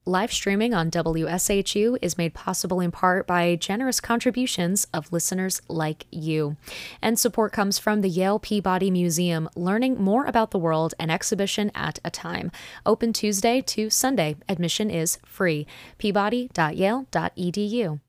Live streaming on WSHU is made possible in part by generous contributions of listeners like you. And support comes from the Yale Peabody Museum, learning more about the world an exhibition at a time. Open Tuesday to Sunday. Admission is free. peabody.yale.edu.